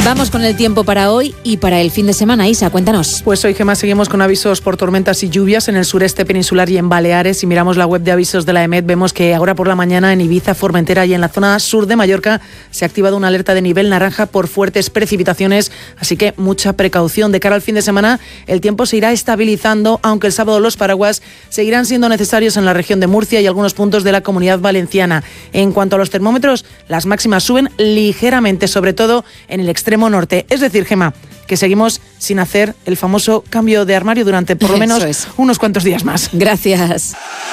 Vamos con el tiempo para hoy y para el fin de semana. Isa, cuéntanos. Pues hoy, Gemma, seguimos con avisos por tormentas y lluvias en el sureste peninsular y en Baleares. Si miramos la web de avisos de la EMET, vemos que ahora por la mañana en Ibiza, Formentera y en la zona sur de Mallorca se ha activado una alerta de nivel naranja por fuertes precipitaciones, así que mucha precaución. De cara al fin de semana, el tiempo se irá estabilizando, aunque el sábado los paraguas seguirán siendo necesarios en la región de Murcia y algunos puntos de la Comunidad Valenciana. En cuanto a los termómetros, las máximas suben ligeramente, sobre todo en el extremo norte. Es decir, Gemma, que seguimos sin hacer el famoso cambio de armario durante por lo menos unos cuantos días más. Gracias.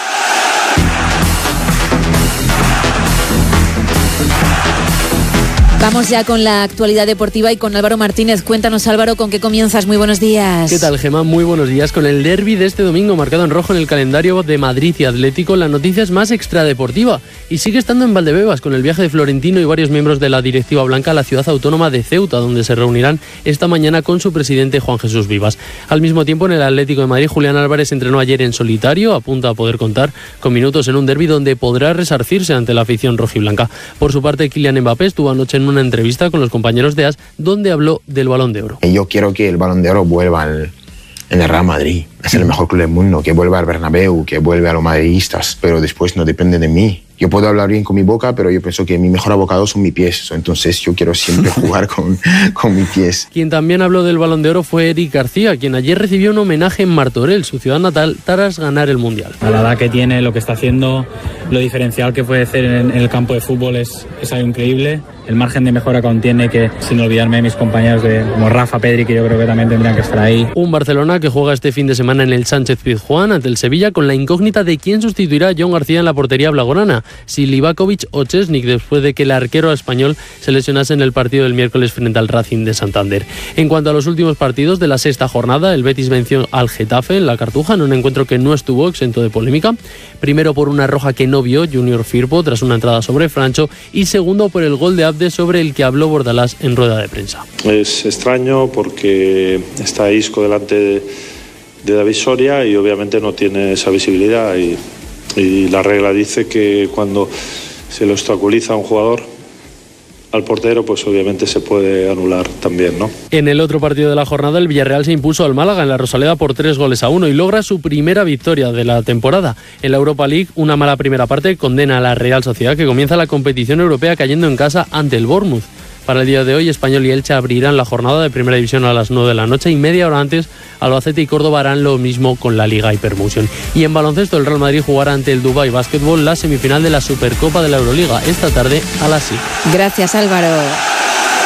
Vamos ya con la actualidad deportiva y con Álvaro Martínez. Cuéntanos, Álvaro, ¿con qué comienzas? Muy buenos días. ¿Qué tal, Gemma? Muy buenos días. Con el derbi de este domingo marcado en rojo en el calendario de Madrid y Atlético, la noticia es más extradeportiva y sigue estando en Valdebebas con el viaje de Florentino y varios miembros de la directiva blanca a la ciudad autónoma de Ceuta, donde se reunirán esta mañana con su presidente Juan Jesús Vivas. Al mismo tiempo, en el Atlético de Madrid, Julián Álvarez entrenó ayer en solitario, apunta a poder contar con minutos en un derbi donde podrá resarcirse ante la afición rojiblanca. Por su parte, Kylian Mbappé estuvo anoche en una entrevista con los compañeros de AS, donde habló del Balón de Oro. Yo quiero que el Balón de Oro vuelva en el Real Madrid. Es el mejor club del mundo, que vuelva al Bernabéu, que vuelva a los madridistas, pero después no depende de mí. Yo puedo hablar bien con mi boca, pero yo pienso que mi mejor abocado son mis pies. Entonces yo quiero siempre jugar con mis pies. Quien también habló del Balón de Oro fue Eric García, quien ayer recibió un homenaje en Martorell, su ciudad natal, tras ganar el Mundial. A la edad que tiene, lo que está haciendo, lo diferencial que puede hacer en el campo de fútbol es algo increíble. El margen de mejora contiene que, sin olvidarme de mis compañeros como Rafa, Pedri, que yo creo que también tendrían que estar ahí. Un Barcelona que juega este fin de semana en el Sánchez-Pizjuán ante el Sevilla con la incógnita de quién sustituirá a Jon García en la portería blaugrana, si Livakovic o Česnik, después de que el arquero español se lesionase en el partido del miércoles frente al Racing de Santander. En cuanto a los últimos partidos de la sexta jornada, el Betis venció al Getafe en la Cartuja en un encuentro que no estuvo exento de polémica. Primero por una roja que no vio Junior Firpo tras una entrada sobre Francho y segundo por el gol de Abde sobre el que habló Bordalás en rueda de prensa. Es extraño porque está Isco delante de David Soria y obviamente no tiene esa visibilidad y la regla dice que cuando se le obstaculiza a un jugador al portero, pues obviamente se puede anular también, ¿no? En el otro partido de la jornada, el Villarreal se impuso al Málaga en la Rosaleda por 3-1 y logra su primera victoria de la temporada. En la Europa League, una mala primera parte condena a la Real Sociedad, que comienza la competición europea cayendo en casa ante el Bournemouth. Para el día de hoy, Español y Elche abrirán la jornada de Primera División a las 9 de la noche y media hora antes, Albacete y Córdoba harán lo mismo con la Liga Hypermotion. Y en baloncesto, el Real Madrid jugará ante el Dubai Basketball la semifinal de la Supercopa de la Euroliga esta tarde a las 7. Gracias, Álvaro.